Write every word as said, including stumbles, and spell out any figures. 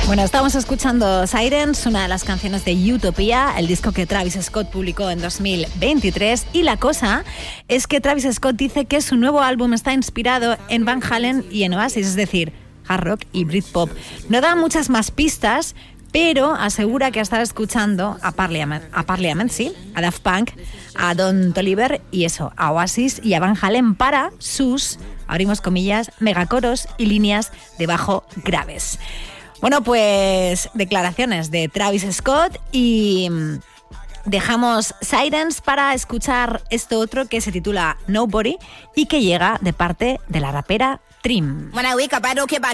Bueno, estamos escuchando Sirens, una de las canciones de Utopia, el disco que Travis Scott publicó en dos mil veintitrés. Y la cosa es que Travis Scott dice que su nuevo álbum está inspirado en Van Halen y en Oasis, es decir, hard rock y Britpop. No da muchas más pistas, pero asegura que ha estado escuchando a Parliament, a Parliament, sí, a Daft Punk, a Don Toliver y eso, a Oasis y a Van Halen para sus, abrimos comillas, megacoros y líneas de bajo graves. Bueno, pues declaraciones de Travis Scott y dejamos Sirens para escuchar esto otro que se titula Nobody y que llega de parte de la rapera Trim. When I wake up, I don't care about